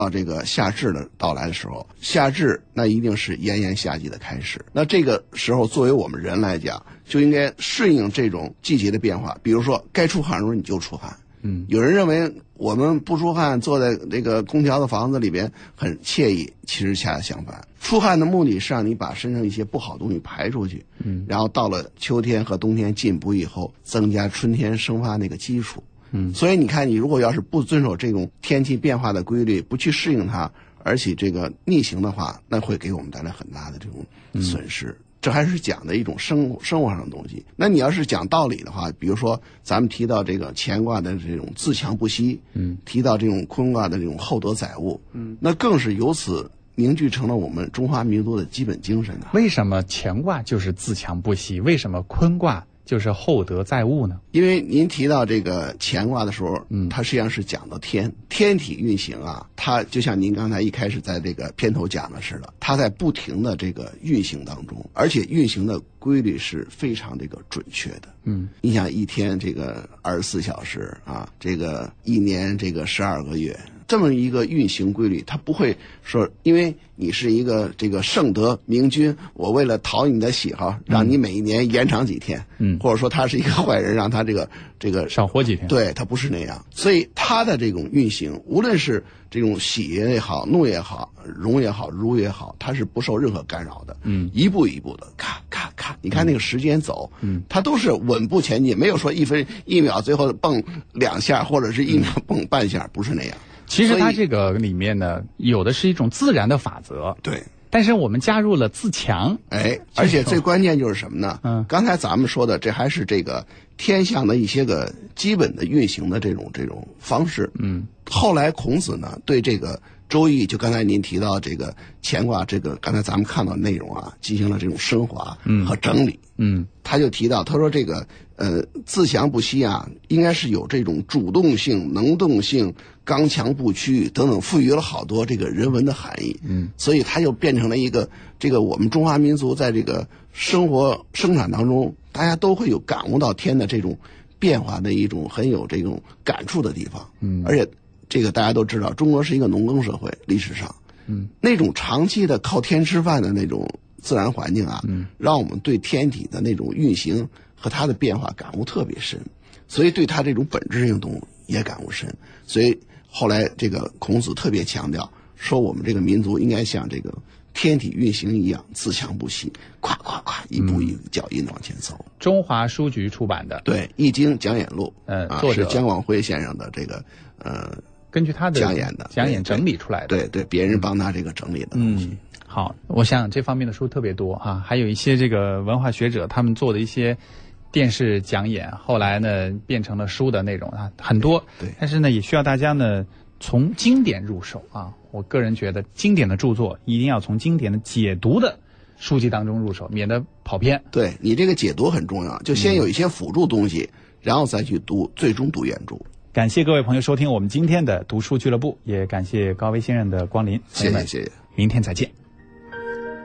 到这个夏至的到来的时候，夏至那一定是炎炎夏季的开始。那这个时候，作为我们人来讲，就应该适应这种季节的变化。比如说，该出汗的时候你就出汗。有人认为我们不出汗，坐在这个空调的房子里边很惬意，其实恰恰相反。出汗的目的是让你把身上一些不好的东西排出去，然后到了秋天和冬天进补以后，增加春天生发那个基础。所以你看，你如果要是不遵守这种天气变化的规律，不去适应它，而且这个逆行的话，那会给我们带来很大的这种损失。这还是讲的一种生活上的东西。那你要是讲道理的话，比如说咱们提到这个乾卦的这种自强不息，提到这种坤卦的这种厚德载物，那更是由此凝聚成了我们中华民族的基本精神啊。 为什么乾卦就是自强不息？为什么坤卦就是厚德载物呢？ 因为您提到这个乾卦的时候，它实际上是讲到天体运行啊，它就像您刚才一开始在这个片头讲的似的，它在不停的这个运行当中，而且运行的规律是非常这个准确的。你想一天这个24小时啊，这个一年这个12个月，这么一个运行规律，它不会说因为你是一个这个圣德明君，我为了讨你的喜好，让你每一年延长几天，或者说他是一个坏人，让他这个少活几天。 对，他不是那样。所以他的这种运行，无论是这种喜也好，怒也好，荣也好，辱也好，它是不受任何干扰的。一步一步的，咔咔咔，你看那个时间走，它都是稳步前进，没有说一秒最后蹦2下，或者是1秒蹦半下，不是那样。 其实它这个里面呢，有的是一种自然的法则。 对。 但是我们加入了自强， 而且最关键就是什么呢？刚才咱们说的，这还是这个天象的一些个基本的运行的这种方式。后来孔子呢，对这个周易，就刚才您提到这个乾卦，这个刚才咱们看到的内容啊，进行了这种升华和整理。他就提到，他说这个自强不息啊，应该是有这种主动性、能动性、刚强不屈等等，赋予了好多这个人文的含义。所以它就变成了一个这个我们中华民族在这个生活生产当中，大家都会有感悟到天的这种变化的一种很有这种感触的地方。而且这个大家都知道，中国是一个农耕社会，历史上，那种长期的靠天吃饭的那种自然环境啊，让我们对天体的那种运行和它的变化感悟特别深，所以对它这种本质性动物也感悟深。所以后来这个孔子特别强调说，我们这个民族应该像这个天体运行一样自强不息，咵咵咵，一步一个脚印往前走。 中华书局出版的， 对，《易经讲演录》， 作者是姜广辉先生的这个根据他的讲演整理出来的。 对对，别人帮他这个整理的东西。 好，我想这方面的书特别多啊，还有一些这个文化学者他们做的一些电视讲演，后来呢变成了书的内容啊，很多。 对， 但是呢也需要大家呢从经典入手啊。我个人觉得经典的著作一定要从经典的解读的书籍当中入手，免得跑偏。 对，你这个解读很重要，就先有一些辅助东西，然后再去读，最终读原著。 感谢各位朋友收听我们今天的读书俱乐部，也感谢高维先生的光临。 谢谢，谢谢， 明天再见。